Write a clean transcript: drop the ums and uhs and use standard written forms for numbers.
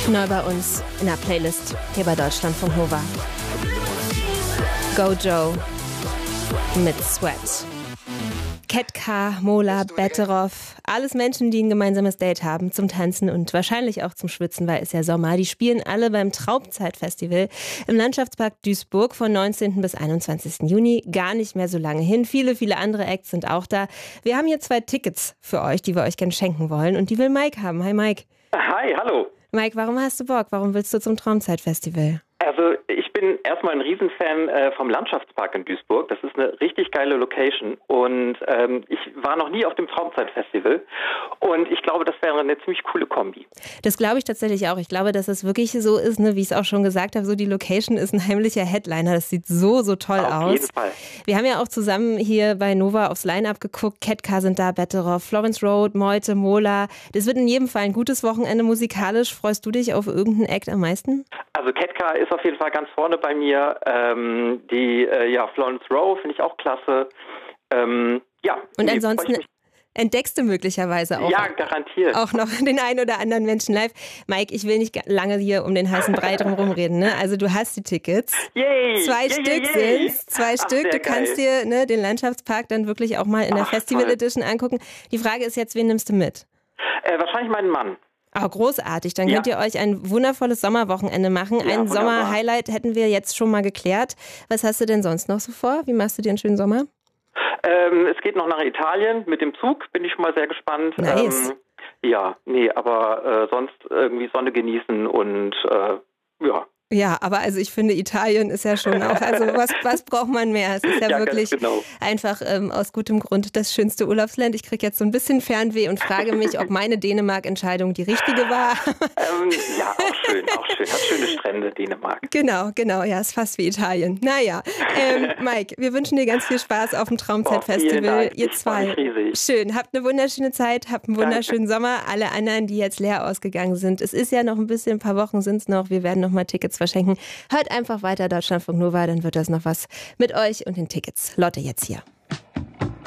Neu bei uns in der Playlist hier bei Deutschlandfunk Nova. Gojo mit Sweat. Ketka, Mola, Betteroff, alles Menschen, die ein gemeinsames Date haben zum Tanzen und wahrscheinlich auch zum Schwitzen, weil es ja Sommer. Die spielen alle beim Traumzeit-Festival im Landschaftspark Duisburg von 19. bis 21. Juni. Gar nicht mehr so lange hin. Viele, viele andere Acts sind auch da. Wir haben hier 2 Tickets für euch, die wir euch gerne schenken wollen. Und die will Mike haben. Hi Mike. Hi, hallo. Mike, warum hast du Bock? Warum willst du zum Traumzeit-Festival? Also ich bin erstmal ein Riesenfan vom Landschaftspark in Duisburg. Das ist eine richtig geile Location und ich war noch nie auf dem Traumzeit-Festival und ich glaube, das wäre eine ziemlich coole Kombi. Das glaube ich tatsächlich auch. Ich glaube, dass es wirklich so ist, ne, wie ich es auch schon gesagt habe, so die Location ist ein heimlicher Headliner. Das sieht so, so toll aus. Auf jeden Fall. Wir haben ja auch zusammen hier bei Nova aufs Line-Up geguckt. Ketka sind da, Betteroff, Florence Road, Meute, Mola. Das wird in jedem Fall ein gutes Wochenende musikalisch. Freust du dich auf irgendeinen Act am meisten? Also Ketka ist auf jeden Fall ganz vorne bei mir. Florence Rowe finde ich auch klasse. Und ansonsten entdeckst du möglicherweise auch, garantiert, auch noch den einen oder anderen Menschen live. Mike, ich will nicht lange hier um den heißen Brei drum rumreden. Ne? Also du hast die Tickets. Yay! 2 Stück sind's. 2 Stück. Du kannst dir den Landschaftspark dann wirklich auch mal in der Festival Edition angucken. Die Frage ist jetzt, wen nimmst du mit? Wahrscheinlich meinen Mann. Oh, großartig. Dann könnt ihr euch ein wundervolles Sommerwochenende machen. Ein Sommer-Highlight hätten wir jetzt schon mal geklärt. Was hast du denn sonst noch so vor? Wie machst du dir einen schönen Sommer? Es geht noch nach Italien mit dem Zug. Bin ich schon mal sehr gespannt. Nice. Sonst irgendwie Sonne genießen und Ja, aber also ich finde, Italien ist ja schon auch, also was braucht man mehr? Es ist ja wirklich einfach aus gutem Grund das schönste Urlaubsland. Ich kriege jetzt so ein bisschen Fernweh und frage mich, ob meine Dänemark-Entscheidung die richtige war. Auch schön. Hat schöne Strände, Dänemark. Genau, ja, ist fast wie Italien. Naja, Mike, wir wünschen dir ganz viel Spaß auf dem Traumzeit-Festival. Ihr 2. Schön, habt eine wunderschöne Zeit, habt einen wunderschönen Sommer. Alle anderen, die jetzt leer ausgegangen sind. Es ist ja noch ein paar Wochen sind es noch. Wir werden noch mal Tickets verschenken. Hört einfach weiter Deutschlandfunk Nova, dann wird das noch was mit euch und den Tickets. Lotte jetzt hier.